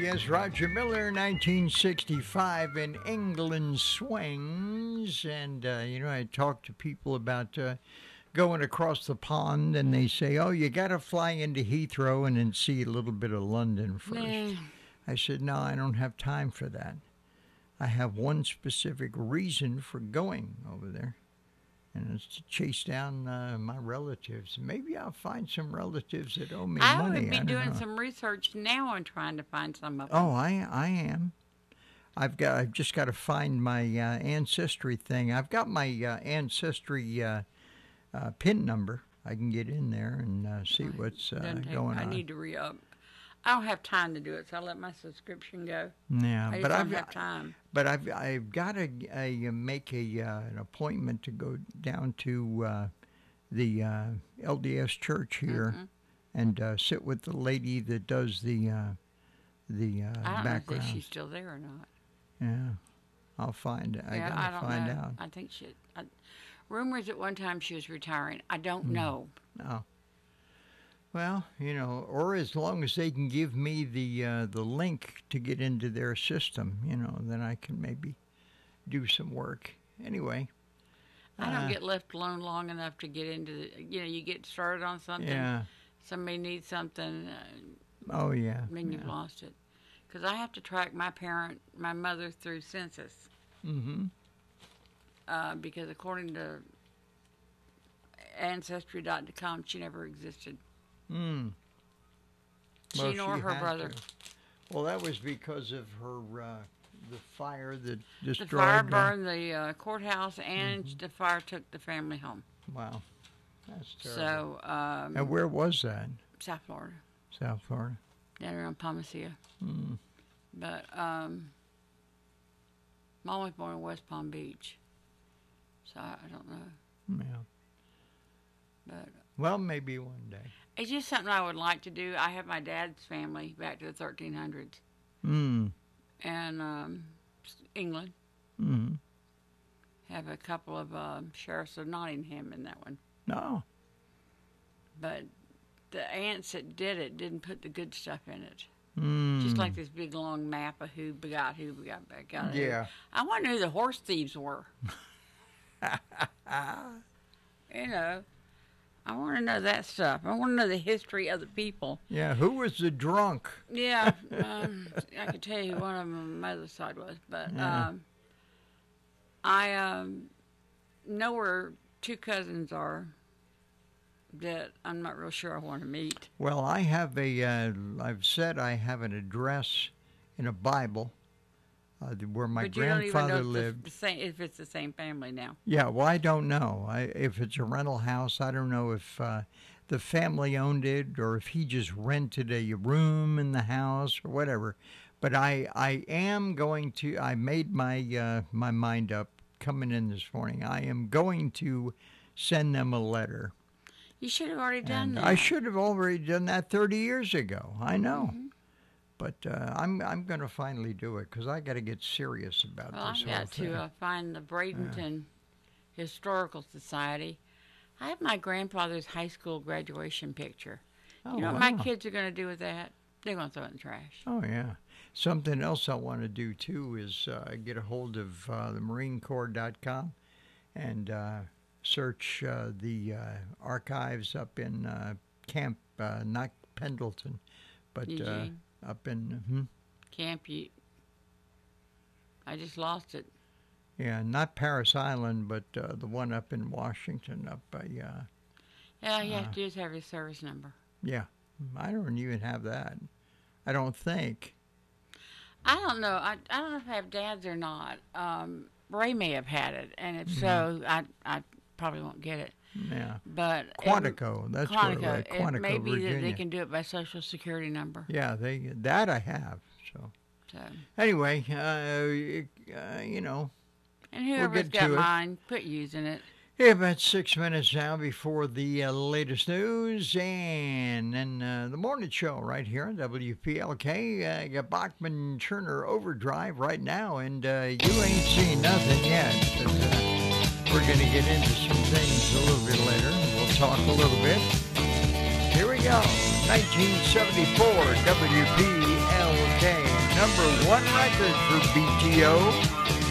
yes, Roger Miller, 1965, in England swings. And, I talk to people about going across the pond, and they say, oh, you got to fly into Heathrow and then see a little bit of London first. Nah. I said, no, I don't have time for that. I have one specific reason for going over there, and it's to chase down my relatives. Maybe I'll find some relatives that owe me I money. would be I don't doing know. some research now and trying to find some of them. Oh, I am. I've just got to find my ancestry thing. I've got my ancestry PIN number. I can get in there and see what's going on. I need to re-up. I don't have time to do it, so I let my subscription go. Yeah, I just don't have time. But I've got to make an appointment to go down to the LDS church here and sit with the lady that does the I don't background. know if she's still there or not. Yeah, I'll find. I gotta find out. I think rumors at one time she was retiring. I don't know. No. Well, or as long as they can give me the link to get into their system, then I can maybe do some work. Anyway. I don't get left alone long enough to get into the, you get started on something. Yeah. Somebody needs something. Oh, yeah. Then you've lost it. Because I have to track my mother through census. Mm-hmm. Because according to Ancestry.com, she never existed. Mm. She nor her brother. Well, that was because of her the fire that destroyed. The fire burned the courthouse, and the fire took the family home. Wow, that's terrible. So, and where was that? South Florida. South Florida. Down around Palmacia. Mm. But Mom was born in West Palm Beach, so I don't know. Yeah. But well, maybe one day. It's just something I would like to do. I have my dad's family back to the 1300s. Mm. And England. Mm-hmm. Have a couple of sheriffs of Nottingham in that one. No. But the aunts that did it didn't put the good stuff in it. Mm. Just like this big long map of who begot back out. Yeah. I wonder who the horse thieves were. I want to know that stuff. I want to know the history of the people. Yeah, who was the drunk? Yeah, I could tell you who one of them on my mother's side was, but I know where two cousins are that I'm not real sure I want to meet. Well, I have I've said I have an address in a Bible where my grandfather lived. If it's the same family now. Yeah, well, I don't know. If it's a rental house, I don't know if the family owned it or if he just rented a room in the house or whatever. But I am going to. I made my my mind up coming in this morning. I am going to send them a letter. You should have already done that. I should have already done that 30 years ago. I know. Mm-hmm. But I'm going to finally do it because I got to get serious about this whole thing. I've got to find the Bradenton Historical Society. I have my grandfather's high school graduation picture. Oh, you know what wow. my kids are going to do with that? They're going to throw it in the trash. Oh, yeah. Something else I want to do, too, is get a hold of the MarineCorps.com and search the archives up in Camp, not Pendleton, but up in Camp. I just lost it. Yeah, not Paris Island, but the one up in Washington, up by. Yeah, you have to just have his service number. Yeah, I don't even have that. I don't think. I don't know. I don't know if I have dads or not. Ray may have had it, and if so, I probably won't get it. Yeah. But Quantico, that's Quantico. where Quantico, it may be Virginia. that they can do it by Social Security number. Yeah, that I have. So anyway, you know. And whoever's got mine, quit using it. Yeah, about 6 minutes now before the latest news and then the morning show right here on WPLK. Got Bachman Turner Overdrive right now, and you ain't seen nothing yet. But, we're going to get into some things a little bit later. We'll talk a little bit. Here we go. 1974 WPLK. #1 record for BTO.